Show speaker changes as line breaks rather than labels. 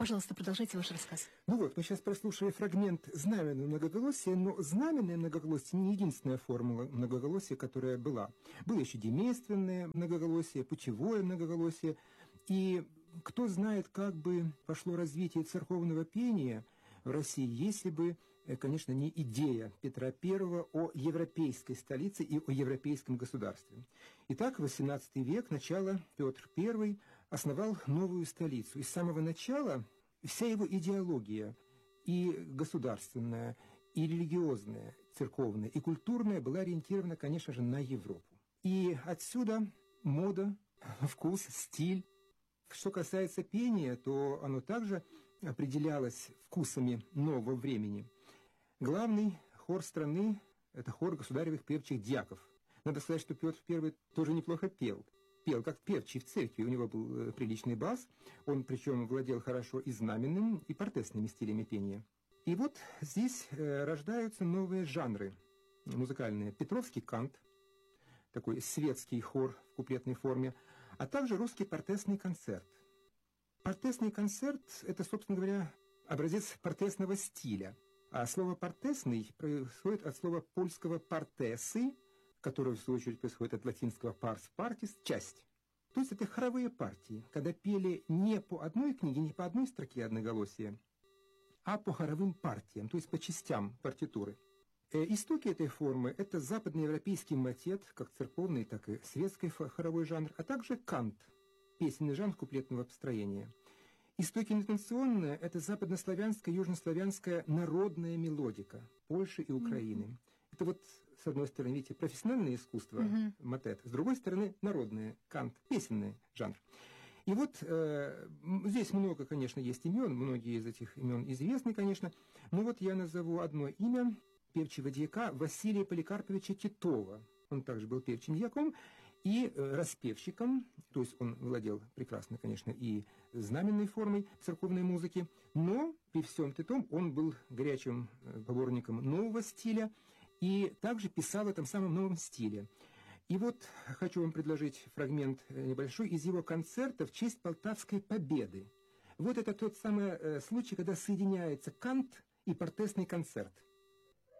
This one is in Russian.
Пожалуйста, продолжайте ваш рассказ.
Ну вот, мы сейчас прослушали фрагмент знаменного многоголосия, но знаменное многоголосие не единственная формула многоголосия, которая была. Было еще демейственное многоголосие, путевое многоголосие. И кто знает, как бы пошло развитие церковного пения в России, если бы, конечно, не идея Петра I о европейской столице и о европейском государстве. Итак, XVIII век, начало, Петр I основал новую столицу. И с самого начала вся его идеология, и государственная, и религиозная, церковная, и культурная, была ориентирована, конечно же, на Европу. И отсюда мода, вкус, стиль. Что касается пения, то оно также определялось вкусами нового времени. Главный хор страны – это хор государевых певчих дьяков. Надо сказать, что Петр I тоже неплохо пел. Пел как певчий в церкви, у него был приличный бас, он причем владел хорошо и знаменным, и портесными стилями пения. И вот здесь рождаются новые жанры музыкальные. Петровский кант, такой светский хор в куплетной форме, а также русский портесный концерт. Портесный концерт – это, собственно говоря, образец портесного стиля. А слово «портесный» происходит от слова польского «партесы», которое, в свою очередь, происходит от латинского «pars partis» – «часть». То есть это хоровые партии, когда пели не по одной книге, не по одной строке одноголосия, а по хоровым партиям, то есть по частям партитуры. Истоки этой формы – это западноевропейский мотет, как церковный, так и светский хоровой жанр, а также кант, песенный жанр куплетного построения. Истоки интонационные – это западнославянская, южнославянская народная мелодика Польши и Украины. Это вот, с одной стороны, видите, профессиональное искусство, мотет, с другой стороны, народное, кант, песенный жанр. И вот здесь много, конечно, есть имен, многие из этих имен известны, конечно, но вот я назову одно имя певчего дьяка Василия Поликарповича Титова. Он также был певчим дьяком и распевщиком, то есть он владел прекрасно, конечно, и знаменной формой церковной музыки, но при всем при том он был горячим поборником нового стиля и также писал в этом самом новом стиле. И вот хочу вам предложить фрагмент небольшой из его концерта в честь Полтавской победы. Вот это тот самый случай, когда соединяется кант и портесный концерт.